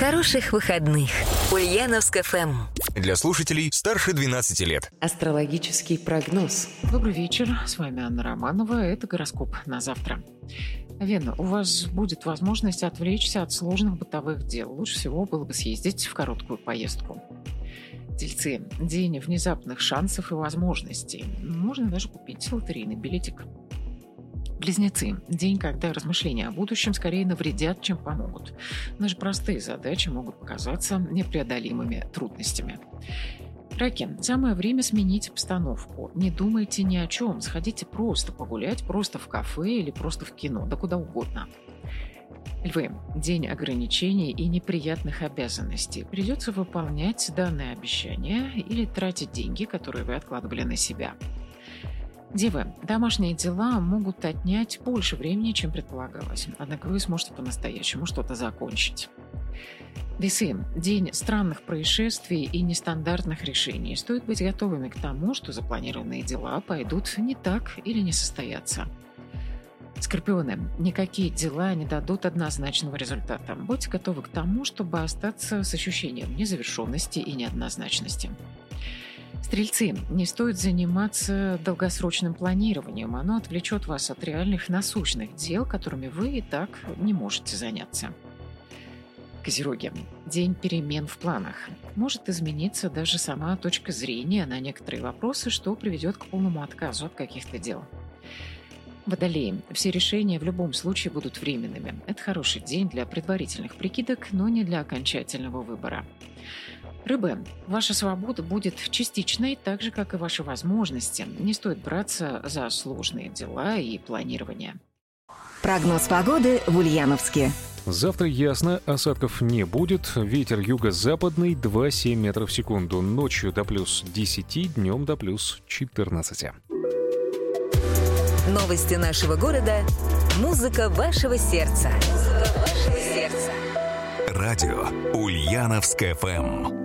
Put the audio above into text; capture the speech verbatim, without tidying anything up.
Хороших выходных. Ульяновск эф эм. Для слушателей старше двенадцати лет. Астрологический прогноз. Добрый вечер, с вами Анна Романова, это гороскоп на завтра. Вена, у вас будет возможность отвлечься от сложных бытовых дел. Лучше всего было бы съездить в короткую поездку. Тельцы, день внезапных шансов и возможностей. Можно даже купить лотерейный билетик. Близнецы, день, когда размышления о будущем скорее навредят, чем помогут. Даже простые задачи могут показаться непреодолимыми трудностями. Раки, самое время сменить обстановку. Не думайте ни о чем, сходите просто погулять, просто в кафе или просто в кино, да куда угодно. Львы, день ограничений и неприятных обязанностей. Придется выполнять данные обещания или тратить деньги, которые вы откладывали на себя. Девы, домашние дела могут отнять больше времени, чем предполагалось, однако вы сможете по-настоящему что-то закончить. Весы, день странных происшествий и нестандартных решений. Стоит быть готовыми к тому, что запланированные дела пойдут не так или не состоятся. Скорпионы, никакие дела не дадут однозначного результата. Будьте готовы к тому, чтобы остаться с ощущением незавершенности и неоднозначности. Стрельцы, не стоит заниматься долгосрочным планированием. Оно отвлечет вас от реальных насущных дел, которыми вы и так не можете заняться. Козероги, день перемен в планах. Может измениться даже сама точка зрения на некоторые вопросы, что приведет к полному отказу от каких-то дел. Водолеи, все решения в любом случае будут временными. Это хороший день для предварительных прикидок, но не для окончательного выбора. Рыбы, ваша свобода будет частичной, так же, как и ваши возможности. Не стоит браться за сложные дела и планирование. Прогноз погоды в Ульяновске. Завтра ясно, осадков не будет. Ветер юго-западный два целых семь метров в секунду. Ночью до плюс десяти, днем до плюс четырнадцати. Новости нашего города. Музыка вашего сердца. Музыка вашего сердца. Радио Ульяновск эф эм.